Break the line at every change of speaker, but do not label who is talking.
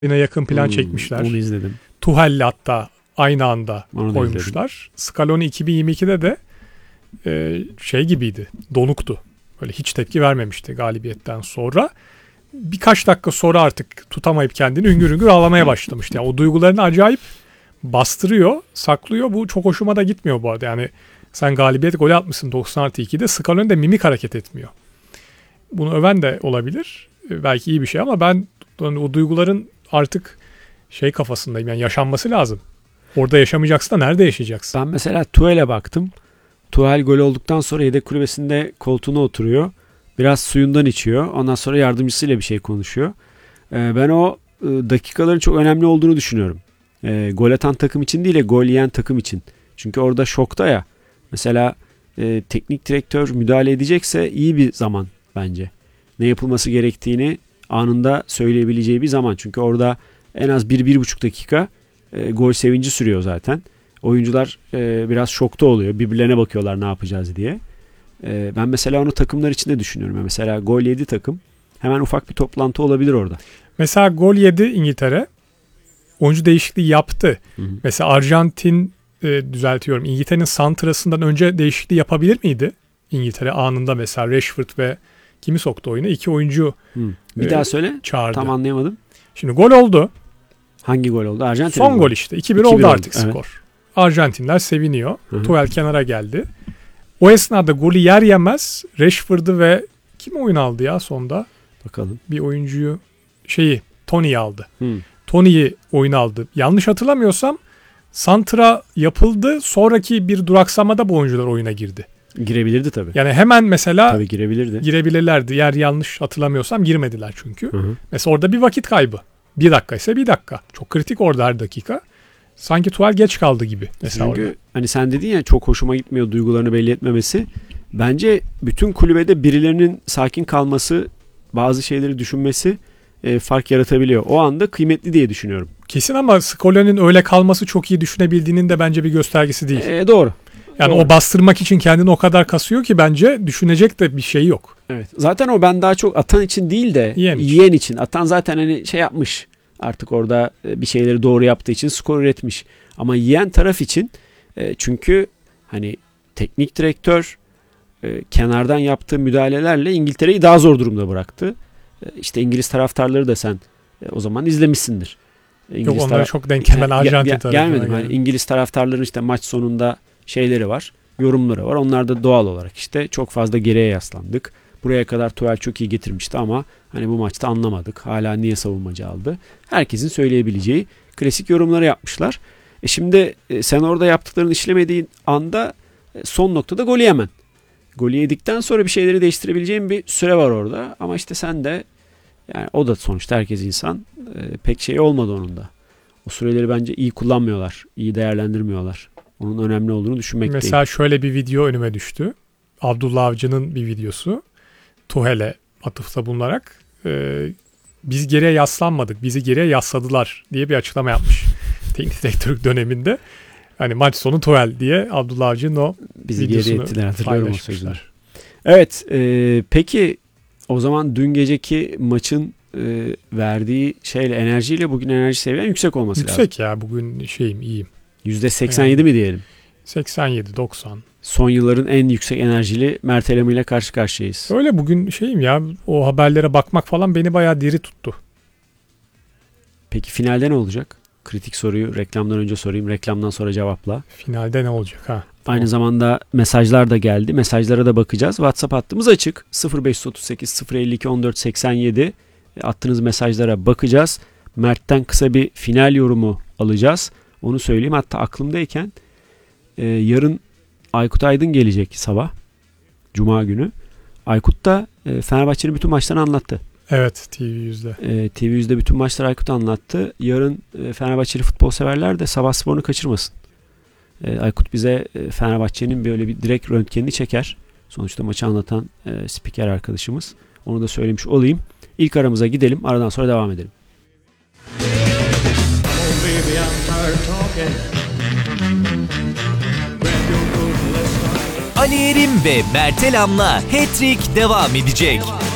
Yine yakın plan çekmişler.
Onu izledim.
Tuchel'le hatta aynı anda
Onu
koymuşlar. Scaloni 2022'de de şey gibiydi. Donuktu. Böyle hiç tepki vermemişti galibiyetten sonra. Birkaç dakika sonra artık tutamayıp kendini hüngür hüngür ağlamaya başlamıştı. Yani o duygularını acayip bastırıyor, saklıyor. Bu çok hoşuma da gitmiyor bu arada. Yani sen galibiyet golü atmışsın 90+2'de. Scaloni de mimik hareket etmiyor. Bunu öven de olabilir. Belki iyi bir şey ama ben o duyguların artık şey kafasındayım. Yani yaşanması lazım. Orada yaşamayacaksın da nerede yaşayacaksın?
Ben mesela Tuchel'e baktım. Tuchel gol olduktan sonra yedek kulübesinde koltuğuna oturuyor. Biraz suyundan içiyor. Ondan sonra yardımcısıyla bir şey konuşuyor. Ben o dakikaların çok önemli olduğunu düşünüyorum. Gol atan takım için değil de gol yiyen takım için. Çünkü orada şokta ya. Mesela teknik direktör müdahale edecekse iyi bir zaman bence. Ne yapılması gerektiğini anında söyleyebileceği bir zaman. Çünkü orada en az 1-1,5 dakika gol sevinci sürüyor zaten. Oyuncular biraz şokta oluyor. Birbirlerine bakıyorlar ne yapacağız diye. Ben mesela onu takımlar için de düşünüyorum. Mesela gol yedi takım. Hemen ufak bir toplantı olabilir orada.
Mesela gol yedi İngiltere. Oyuncu değişikliği yaptı. Hı-hı. Mesela Arjantin düzeltiyorum. İngiltere'nin santrasından önce değişikliği yapabilir miydi? İngiltere anında mesela Rashford ve kimi soktu oyuna? 2 oyuncu
bir daha söyle.
Çağırdı.
Tam anlayamadım.
Şimdi gol oldu.
Hangi gol oldu? Arjantin.
Son gol işte. 2-1 oldu artık
evet.
Skor. Arjantinler seviniyor. Tuchel kenara geldi. O esnada golü yer yemez Rashford'u ve kim oyun aldı ya sonda?
Bakalım.
Bir oyuncuyu Tony'yi aldı. Tony'yi oyun aldı. Yanlış hatırlamıyorsam santra yapıldı. Sonraki bir duraksamada bu oyuncular oyuna girdi.
Girebilirdi tabii.
Yani hemen mesela
tabii
girebilirlerdi. Yer yanlış hatırlamıyorsam girmediler çünkü. Mesela orada bir vakit kaybı. 1 dakika ise 1 dakika. Çok kritik orada her dakika. Sanki Tuchel geç kaldı gibi. Mesela
çünkü
orada.
Hani sen dedin ya çok hoşuma gitmiyor duygularını belli etmemesi. Bence bütün kulübede birilerinin sakin kalması, bazı şeyleri düşünmesi fark yaratabiliyor. O anda kıymetli diye düşünüyorum.
Kesin ama Scaloni'nin öyle kalması çok iyi düşünebildiğinin de bence bir göstergesi değil.
Doğru.
Yani
doğru.
O bastırmak için kendini o kadar kasıyor ki bence düşünecek de bir şey yok.
Evet. Zaten o ben daha çok atan için değil de yiyen için. Atan zaten hani şey yapmış. Artık orada bir şeyleri doğru yaptığı için skor üretmiş. Ama yiyen taraf için çünkü hani teknik direktör kenardan yaptığı müdahalelerle İngiltere'yi daha zor durumda bıraktı. İşte İngiliz taraftarları da sen o zaman izlemişsindir.
Yok onlara çok denk gelen Arjantin tarafı.
Gelmedim. Yani İngiliz taraftarların işte maç sonunda şeyleri var, yorumları var. Onlar da doğal olarak işte çok fazla geriye yaslandık. Buraya kadar Tuchel çok iyi getirmişti ama hani bu maçta anlamadık. Hala niye savunmacı aldı? Herkesin söyleyebileceği klasik yorumları yapmışlar. Şimdi sen orada yaptıklarını işlemediğin anda son noktada golü yemen. Golü yedikten sonra bir şeyleri değiştirebileceğin bir süre var orada. Ama işte sen de yani o da sonuçta herkes insan. Pek şey olmadı onun da. O süreleri bence iyi kullanmıyorlar. İyi değerlendirmiyorlar. Onun önemli olduğunu düşünmekteyim.
Mesela şöyle bir video önüme düştü. Abdullah Avcı'nın bir videosu. Tuchel'e atıfta bulunarak biz geriye yaslanmadık, bizi geriye yasladılar diye bir açıklama yapmış. Teknik direktörlük döneminde. Hani maç sonu Tuchel diye Abdullah Avcı'nın o
bizi geriye ettiler, hatırlıyorum o sözünü.
Evet.
Peki o zaman dün geceki maçın verdiği enerjiyle bugün enerji seviyen yüksek olması lazım.
Yüksek ya bugün iyiyim.
%87 mi diyelim?
87-90.
Son yılların en yüksek enerjili Mert Elemi ile karşı karşıyayız.
Öyle bugün ya o haberlere bakmak falan beni bayağı diri tuttu.
Peki finalde ne olacak? Kritik soruyu reklamdan önce sorayım. Reklamdan sonra cevapla.
Finalde ne olacak ha?
Aynı zamanda mesajlar da geldi. Mesajlara da bakacağız. WhatsApp hattımız açık. 0538 052 14 87. Attığınız mesajlara bakacağız. Mert'ten kısa bir final yorumu alacağız. Onu söyleyeyim. Hatta aklımdayken yarın Aykut Aydın gelecek sabah. Cuma günü. Aykut da Fenerbahçe'nin bütün maçlarını anlattı.
Evet, TV100'de.
TV100'de bütün maçları Aykut anlattı. Yarın Fenerbahçeli futbol severler de sabah sporunu kaçırmasın. Aykut bize Fenerbahçe'nin böyle bir direkt röntgenini çeker. Sonuçta maçı anlatan spiker arkadaşımız. Onu da söylemiş olayım. İlk aramıza gidelim. Aradan sonra devam edelim.
Ali Erim ve Mert Elam'la Hat-Trick devam edecek.